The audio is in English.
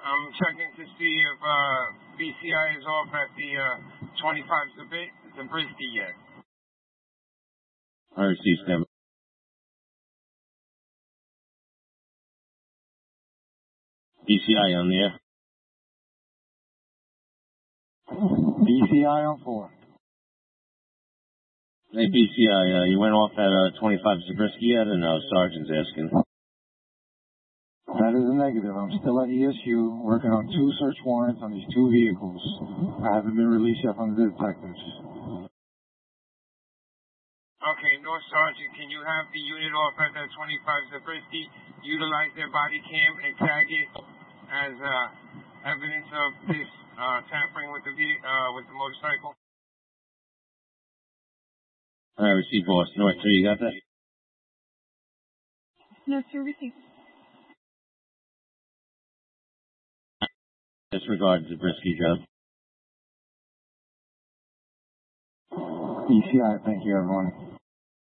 I'm checking to see if BCI is off at the 25 Zabriskie yet. I received them. BCI on the air. BCI on 4. Hey, BCI, you went off at 25 Zabriskie yet? And Sergeant's asking. That is a negative. I'm still at ESU working on 2 search warrants on these 2 vehicles. I haven't been released yet from the detectives. Okay, North Sergeant, can you have the unit off at that 25 Zabriskie, utilize their body cam and tag it as evidence of this tampering with the motorcycle? All right, receive, boss. North 3, you got that? No, sir, receive. Disregard Zabriskie job. BCI, thank you, everyone.